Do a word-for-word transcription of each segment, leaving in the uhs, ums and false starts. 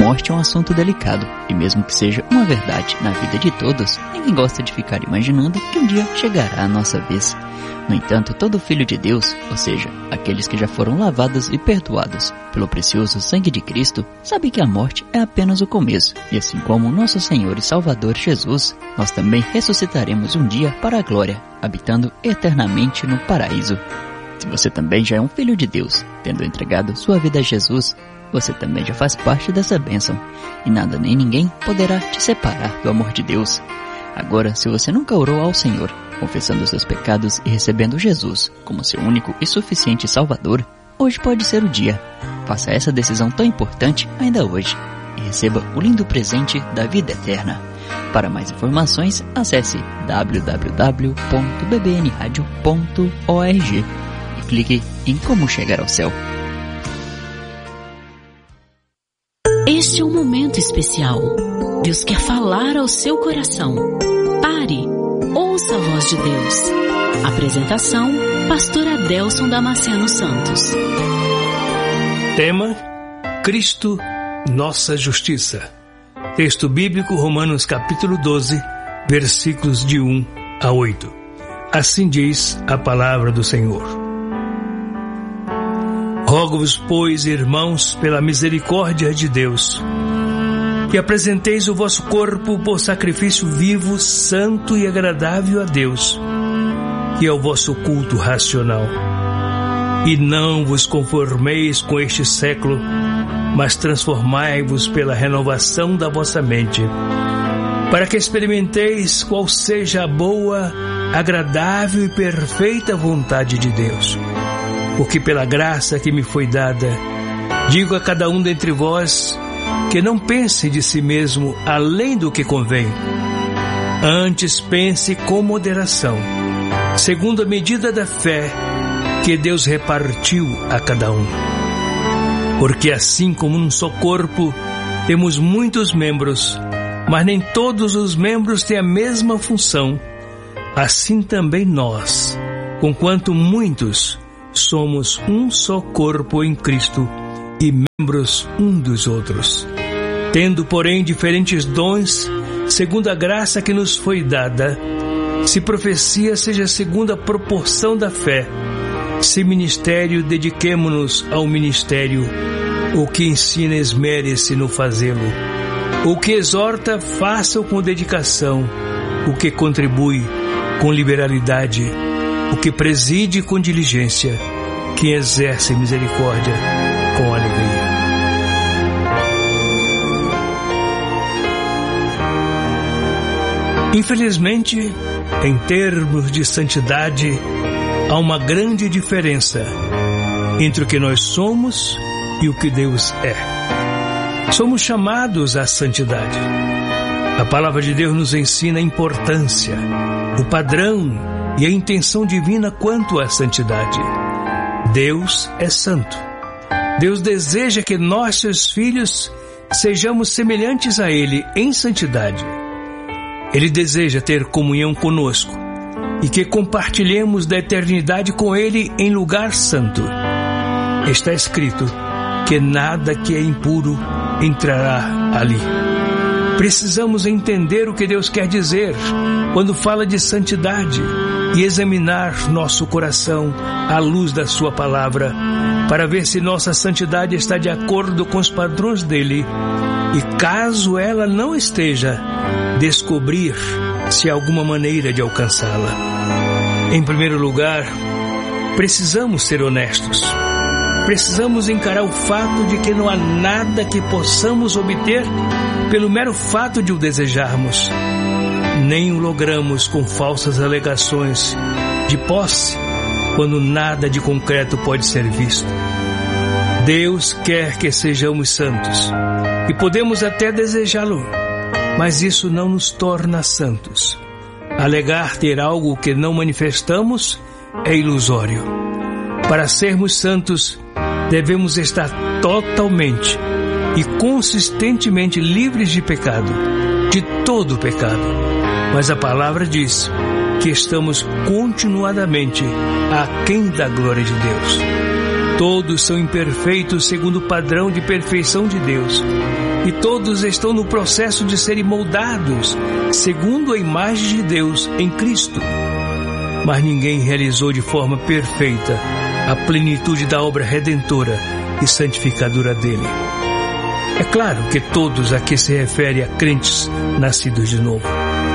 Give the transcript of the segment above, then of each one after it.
morte é um assunto delicado, e mesmo que seja uma verdade na vida de todos, ninguém gosta de ficar imaginando que um dia chegará a nossa vez. No entanto, todo filho de Deus, ou seja, aqueles que já foram lavados e perdoados pelo precioso sangue de Cristo, sabe que a morte é apenas o começo, e assim como nosso Senhor e Salvador Jesus, nós também ressuscitaremos um dia para a glória, habitando eternamente no paraíso. Se você também já é um filho de Deus, tendo entregado sua vida a Jesus, você também já faz parte dessa bênção, e nada nem ninguém poderá te separar do amor de Deus. Agora, se você nunca orou ao Senhor, confessando seus pecados e recebendo Jesus como seu único e suficiente Salvador, hoje pode ser o dia. Faça essa decisão tão importante ainda hoje, e receba o lindo presente da vida eterna. Para mais informações, acesse w w w ponto b b n radio ponto org e clique em Como Chegar ao Céu. Este é um momento especial. Deus quer falar ao seu coração. Pare, ouça a voz de Deus. Apresentação, pastor Adelson Damasceno Santos. Tema: Cristo, nossa justiça. Texto bíblico, Romanos capítulo doze, versículos de um a oito. Assim diz a palavra do Senhor. Rogo-vos, pois, irmãos, pela misericórdia de Deus, que apresenteis o vosso corpo por sacrifício vivo, santo e agradável a Deus, que é o vosso culto racional. E não vos conformeis com este século, mas transformai-vos pela renovação da vossa mente, para que experimenteis qual seja a boa, agradável e perfeita vontade de Deus. Porque pela graça que me foi dada, digo a cada um dentre vós que não pense de si mesmo além do que convém. Antes pense com moderação, segundo a medida da fé que Deus repartiu a cada um. Porque assim como num só corpo temos muitos membros, mas nem todos os membros têm a mesma função, assim também nós, conquanto muitos, somos um só corpo em Cristo e membros um dos outros. Tendo, porém, diferentes dons, segundo a graça que nos foi dada, se profecia, seja segundo a proporção da fé. Se ministério, dediquemo-nos ao ministério. O que ensina, esmere-se no fazê-lo. O que exorta, faça-o com dedicação. O que contribui, com liberalidade. O que preside com diligência, quem exerce misericórdia com alegria. Infelizmente, em termos de santidade, há uma grande diferença entre o que nós somos e o que Deus é. Somos chamados à santidade. A palavra de Deus nos ensina a importância, o padrão e a intenção divina quanto à santidade. Deus é santo. Deus deseja que nós, seus filhos, sejamos semelhantes a Ele em santidade. Ele deseja ter comunhão conosco e que compartilhemos da eternidade com Ele em lugar santo. Está escrito que nada que é impuro entrará ali. Precisamos entender o que Deus quer dizer quando fala de santidade e examinar nosso coração à luz da sua palavra para ver se nossa santidade está de acordo com os padrões dele e, caso ela não esteja, descobrir se há alguma maneira de alcançá-la. Em primeiro lugar, precisamos ser honestos. Precisamos encarar o fato de que não há nada que possamos obter pelo mero fato de o desejarmos. Nem o logramos com falsas alegações de posse, quando nada de concreto pode ser visto. Deus quer que sejamos santos, e podemos até desejá-lo, mas isso não nos torna santos. Alegar ter algo que não manifestamos é ilusório. Para sermos santos, devemos estar totalmente e consistentemente livres de pecado, de todo pecado. Mas a palavra diz que estamos continuadamente aquém da glória de Deus. Todos são imperfeitos segundo o padrão de perfeição de Deus, e todos estão no processo de serem moldados segundo a imagem de Deus em Cristo. Mas ninguém realizou de forma perfeita a plenitude da obra redentora e santificadora dele. É claro que todos a que se refere a crentes nascidos de novo.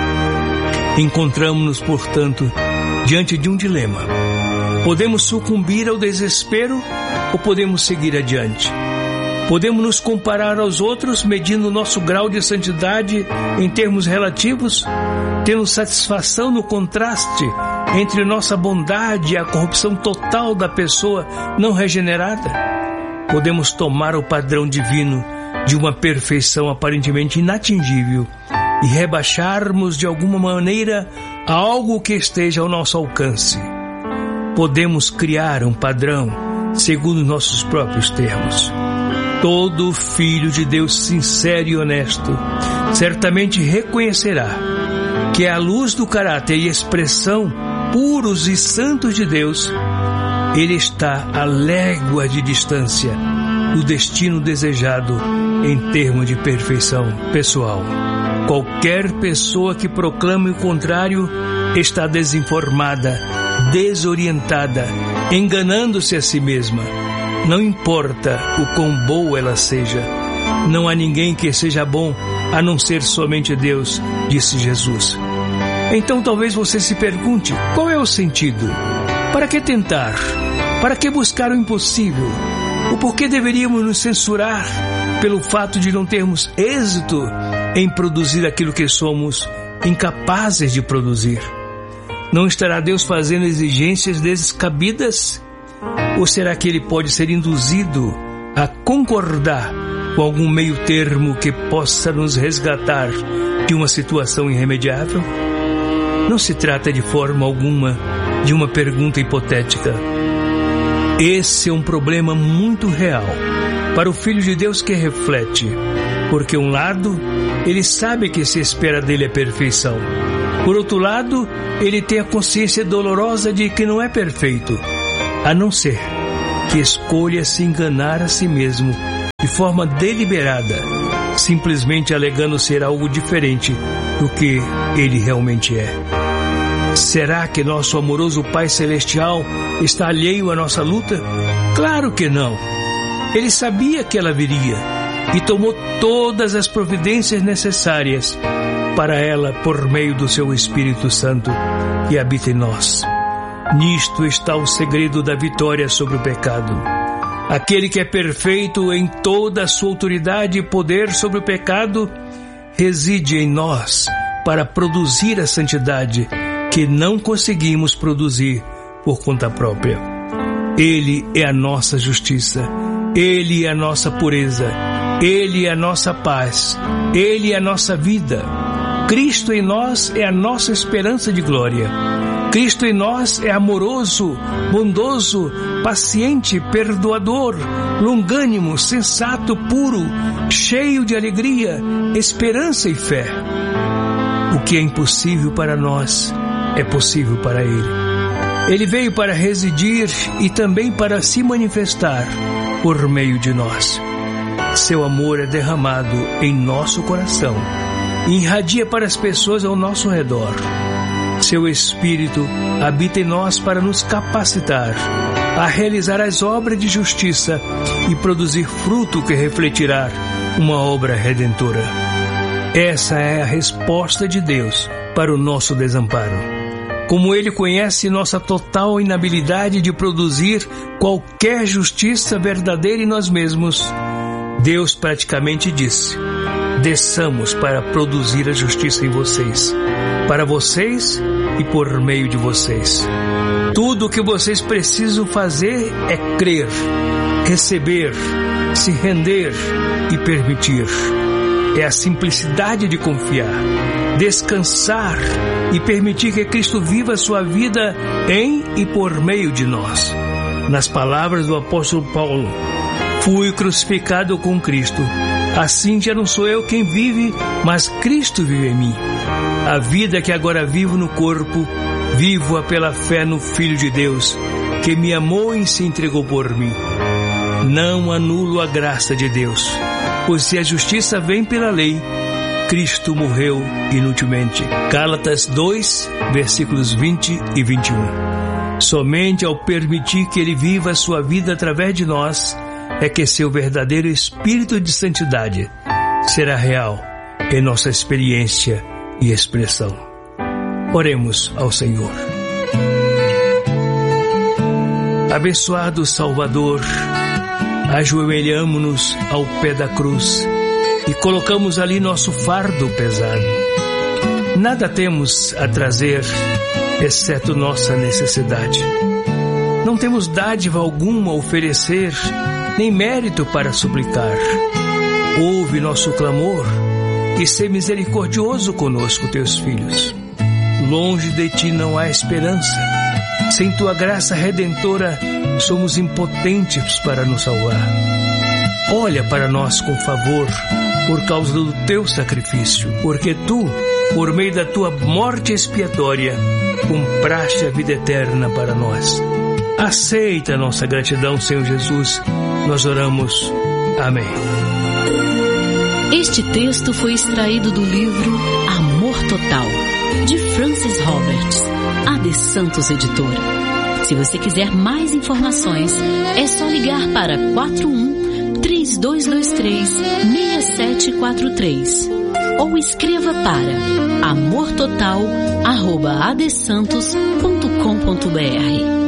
Encontramos-nos, portanto, diante de um dilema. Podemos sucumbir ao desespero ou podemos seguir adiante? Podemos nos comparar aos outros, medindo nosso grau de santidade em termos relativos, tendo satisfação no contraste entre nossa bondade e a corrupção total da pessoa não regenerada? Podemos tomar o padrão divino de uma perfeição aparentemente inatingível e rebaixarmos de alguma maneira a algo que esteja ao nosso alcance. Podemos criar um padrão segundo nossos próprios termos. Todo filho de Deus sincero e honesto certamente reconhecerá que à luz do caráter e expressão puros e santos de Deus, ele está a légua de distância do destino desejado em termos de perfeição pessoal. Qualquer pessoa que proclame o contrário está desinformada, desorientada, enganando-se a si mesma. Não importa o quão boa ela seja, não há ninguém que seja bom a não ser somente Deus, disse Jesus. Então talvez você se pergunte, qual é o sentido? Para que tentar? Para que buscar o impossível? O porquê deveríamos nos censurar pelo fato de não termos êxito em produzir aquilo que somos incapazes de produzir? Não estará Deus fazendo exigências descabidas? Ou será que ele pode ser induzido a concordar com algum meio termo que possa nos resgatar de uma situação irremediável? Não se trata de forma alguma de uma pergunta hipotética. Esse é um problema muito real para o Filho de Deus que reflete, porque um lado, ele sabe que se espera dele a perfeição. Por outro lado, ele tem a consciência dolorosa de que não é perfeito, a não ser que escolha se enganar a si mesmo de forma deliberada, simplesmente alegando ser algo diferente do que ele realmente é. Será que nosso amoroso Pai Celestial está alheio à nossa luta? Claro que não. Ele sabia que ela viria e tomou todas as providências necessárias para ela por meio do seu Espírito Santo que habita em nós. Nisto está o segredo da vitória sobre o pecado. Aquele que é perfeito em toda a sua autoridade e poder sobre o pecado reside em nós para produzir a santidade que não conseguimos produzir por conta própria. Ele é a nossa justiça, Ele é a nossa pureza, Ele é a nossa paz, Ele é a nossa vida. Cristo em nós é a nossa esperança de glória. Cristo em nós é amoroso, bondoso, paciente, perdoador, longânimo, sensato, puro, cheio de alegria, esperança e fé. O que é impossível para nós é possível para Ele. Ele veio para residir e também para se manifestar por meio de nós. Seu amor é derramado em nosso coração e irradia para as pessoas ao nosso redor. Seu Espírito habita em nós para nos capacitar a realizar as obras de justiça e produzir fruto que refletirá uma obra redentora. Essa é a resposta de Deus para o nosso desamparo. Como Ele conhece nossa total inabilidade de produzir qualquer justiça verdadeira em nós mesmos, Deus praticamente disse: desçamos para produzir a justiça em vocês, para vocês e por meio de vocês. Tudo o que vocês precisam fazer é crer, receber, se render e permitir. É a simplicidade de confiar, descansar e permitir que Cristo viva a sua vida em e por meio de nós. Nas palavras do apóstolo Paulo: fui crucificado com Cristo. Assim já não sou eu quem vive, mas Cristo vive em mim. A vida que agora vivo no corpo, vivo-a pela fé no Filho de Deus, que me amou e se entregou por mim. Não anulo a graça de Deus. Pois se a justiça vem pela lei, Cristo morreu inutilmente. Gálatas dois, versículos vinte e vinte e um. Somente ao permitir que Ele viva a sua vida através de nós, é que seu verdadeiro espírito de santidade será real em nossa experiência e expressão. Oremos ao Senhor. Abençoado Salvador, ajoelhamo-nos ao pé da cruz e colocamos ali nosso fardo pesado. Nada temos a trazer, exceto nossa necessidade. Não temos dádiva alguma a oferecer, nem mérito para suplicar. Ouve nosso clamor e sê misericordioso conosco, teus filhos. Longe de ti não há esperança. Sem tua graça redentora, somos impotentes para nos salvar. Olha para nós com favor, por causa do teu sacrifício, porque tu, por meio da tua morte expiatória, compraste a vida eterna para nós. Aceita a nossa gratidão, Senhor Jesus. Nós oramos. Amém. Este texto foi extraído do livro Amor Total, de Francis Roberts, A D Santos Editora. Se você quiser mais informações, é só ligar para quatro um, três dois dois três, seis sete quatro três ou escreva para amortotal arroba adsantos ponto com ponto br.